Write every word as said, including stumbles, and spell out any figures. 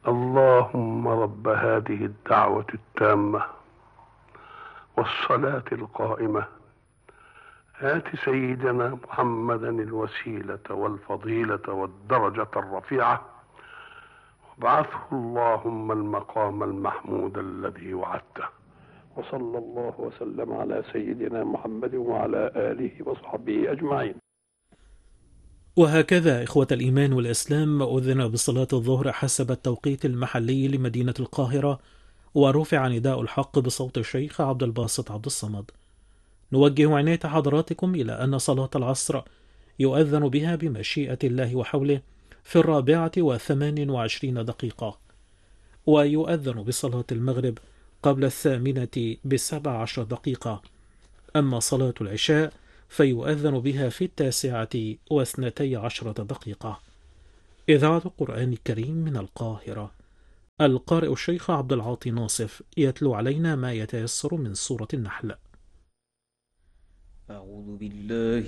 اللهم رب هذه الدعوة التامة والصلاة القائمة آت سيدنا محمدا الوسيلة والفضيلة والدرجة الرفيعة وابعثه اللهم المقام المحمود الذي وعدته. وصلى الله وسلم على سيدنا محمد وعلى آله وصحبه أجمعين. وهكذا إخوة الإيمان والإسلام أذن بصلاة الظهر حسب التوقيت المحلي لمدينة القاهرة، ورفع نداء الحق بصوت الشيخ عبد الباسط عبد الصمد. نوجه عناية حضراتكم إلى أن صلاة العصر يؤذن بها بمشيئة الله وحوله في الرابعة وثمان وعشرين دقيقة، ويؤذن بصلاة المغرب قبل الثامنة بسبع عشر دقيقة. أما صلاة العشاء فيؤذن بها في التاسعة واثنتي عشرة دقيقة. إذاعة القرآن الكريم من القاهرة. القارئ الشيخ عبد العاطي ناصف يتلو علينا ما يتيسر من سورة النحل. أعوذ بالله